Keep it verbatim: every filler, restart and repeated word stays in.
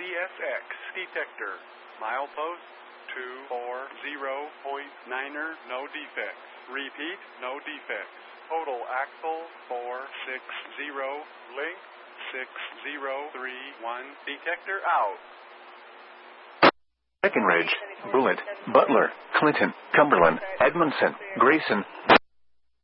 S X detector. Milepost two four zero point niner, no defects. Repeat, no defects. Total axle four six zero, link six zero three one, detector out. Breckenridge, Bullitt, Butler, Clinton, Cumberland, Edmondson, Grayson,